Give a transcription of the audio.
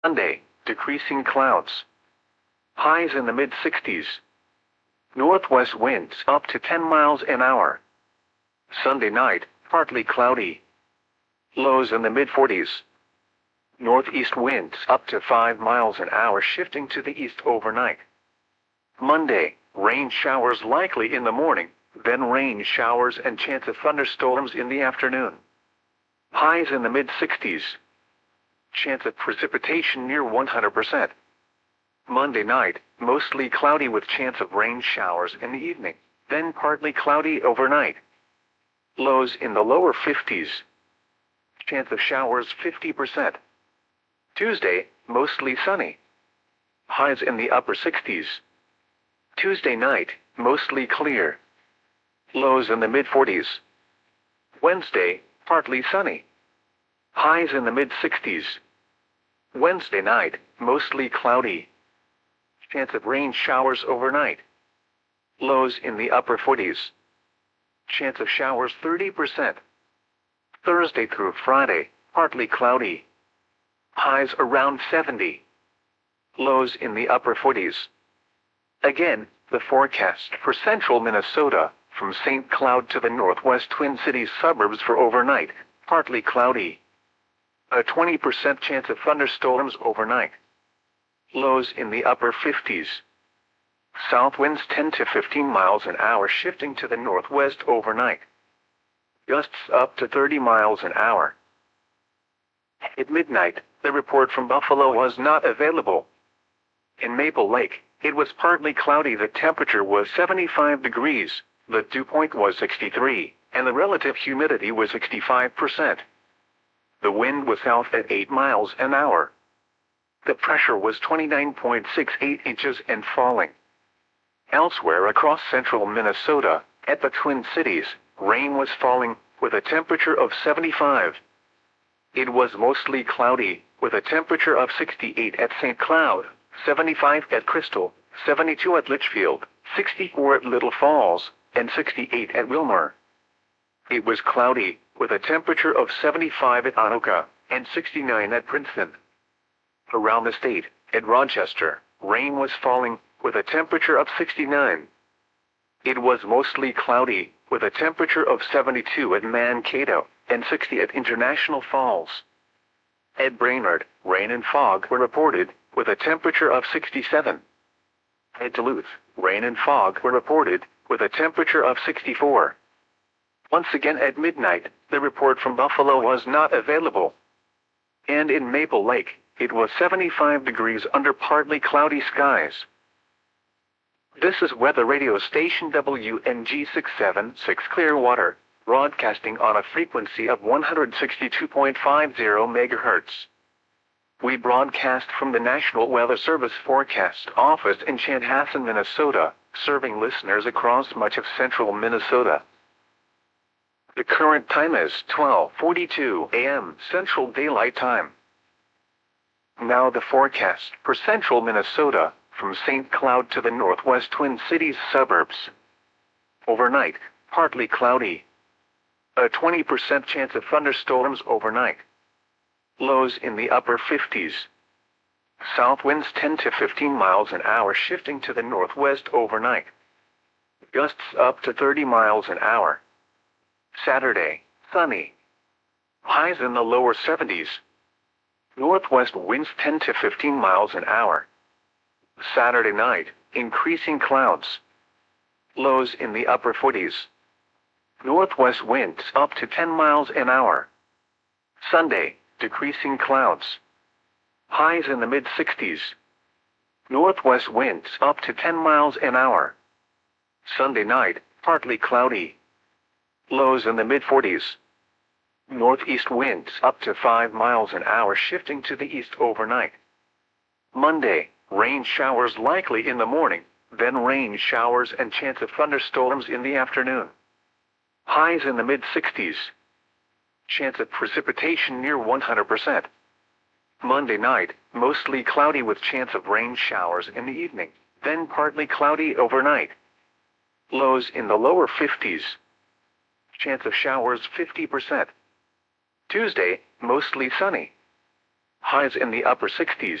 Sunday, decreasing clouds. Highs in the mid-60s. Northwest winds up to 10 miles an hour. Sunday night, partly cloudy. Lows in the mid-40s. Northeast winds up to 5 miles an hour shifting to the east overnight. Monday, rain showers likely in the morning, then rain showers and chance of thunderstorms in the afternoon. Highs in the mid-60s. Chance of precipitation near 100%. Monday night, mostly cloudy with chance of rain showers in the evening, then partly cloudy overnight. Lows in the lower 50s. Chance of showers 50%. Tuesday, mostly sunny. Highs in the upper 60s. Tuesday night, mostly clear. Lows in the mid-40s. Wednesday, partly sunny. Highs in the mid-60s. Wednesday night, mostly cloudy. Chance of rain showers overnight. Lows in the upper 40s. Chance of showers 30%. Thursday through Friday, partly cloudy. Highs around 70. Lows in the upper 40s. Again, the forecast for central Minnesota, from St. Cloud to the northwest Twin Cities suburbs for overnight, partly cloudy. A 20% chance of thunderstorms overnight. Lows in the upper 50s. South winds 10 to 15 miles an hour shifting to the northwest overnight. Gusts up to 30 miles an hour. At midnight, the report from Buffalo was not available. In Maple Lake, it was partly cloudy. The temperature was 75 degrees, the dew point was 63, and the relative humidity was 65%. The wind was south at 8 miles an hour. The pressure was 29.68 inches and falling. Elsewhere across central Minnesota, at the Twin Cities, rain was falling, with a temperature of 75. It was mostly cloudy, with a temperature of 68 at St. Cloud, 75 at Crystal, 72 at Litchfield, 64 at Little Falls, and 68 at Wilmer. It was cloudy, with a temperature of 75 at Anoka, and 69 at Princeton. Around the state, at Rochester, rain was falling, with a temperature of 69. It was mostly cloudy, with a temperature of 72 at Mankato, and 60 at International Falls. At Brainerd, rain and fog were reported, with a temperature of 67. At Duluth, rain and fog were reported, with a temperature of 64. Once again at midnight, the report from Buffalo was not available. And in Maple Lake, it was 75 degrees under partly cloudy skies. This is weather radio station WNG 676 Clearwater, broadcasting on a frequency of 162.50 MHz. We broadcast from the National Weather Service Forecast Office in Chanhassen, Minnesota, serving listeners across much of central Minnesota. The current time is 12:42 a.m. Central Daylight Time. Now the forecast for central Minnesota, from St. Cloud to the northwest Twin Cities suburbs. Overnight, partly cloudy. A 20% chance of thunderstorms overnight. Lows in the upper 50s. South winds 10 to 15 miles an hour shifting to the northwest overnight. Gusts up to 30 miles an hour. Saturday, sunny. Highs in the lower 70s. Northwest winds 10 to 15 miles an hour. Saturday night, increasing clouds. Lows in the upper 40s. Northwest winds up to 10 miles an hour. Sunday, decreasing clouds. Highs in the mid-60s. Northwest winds up to 10 miles an hour. Sunday night, partly cloudy. Lows in the mid-40s. Northeast winds up to 5 miles an hour shifting to the east overnight. Monday, rain showers likely in the morning, then rain showers and chance of thunderstorms in the afternoon. Highs in the mid-60s. Chance of precipitation near 100%. Monday night, mostly cloudy with chance of rain showers in the evening, then partly cloudy overnight. Lows in the lower 50s. Chance of showers 50%. Tuesday, mostly sunny. Highs in the upper 60s.